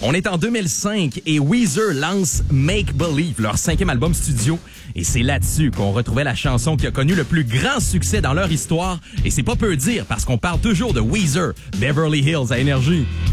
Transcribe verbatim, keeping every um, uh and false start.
On est en deux mille cinq et Weezer lance Make Believe, leur cinquième album studio. Et c'est là-dessus qu'on retrouvait la chanson qui a connu le plus grand succès dans leur histoire. Et c'est pas peu dire parce qu'on parle toujours de Weezer, Beverly Hills à Énergie.